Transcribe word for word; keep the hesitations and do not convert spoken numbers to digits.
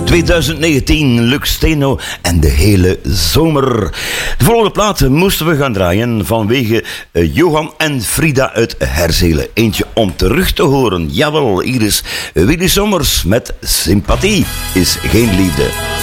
twintig negentien, Lux Steno en de hele zomer. De volgende plaat moesten we gaan draaien vanwege uh, Johan en Frida uit Herzelen. Eentje om terug te horen. Jawel, hier is Willy Sommers met Sympathie is geen liefde.